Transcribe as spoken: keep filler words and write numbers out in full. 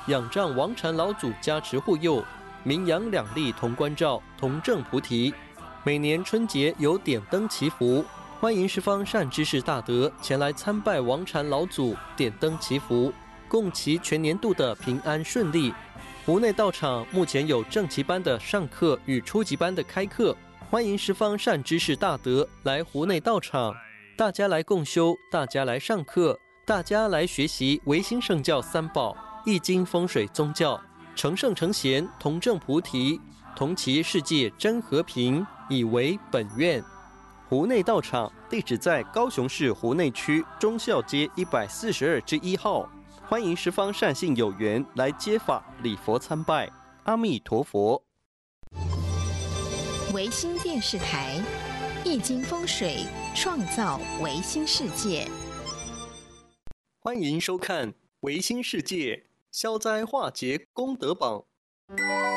仰仗王禅老祖加持护佑，名扬两利同关照，同证菩提。每年春节有点灯祈福，欢迎十方善知识大德前来参拜王禅老祖，点灯祈福，共祈全年度的平安顺利。湖内道场目前有正期班的上课与初级班的开课，欢迎十方善知识大德来湖内道场，大家来共修，大家来上课，大家来学习唯心圣教三宝、易经风水宗教，成圣成贤，同证菩提，同祈世界真和平，以为本愿。湖内道场地址在高雄市湖内区忠孝街一百四十二之一号，欢迎十方善信有缘来接法礼佛参拜。阿弥陀佛。 唯心电视台，易经风水创造唯心世界。 欢迎收看《唯心世界消灾化解功德榜》。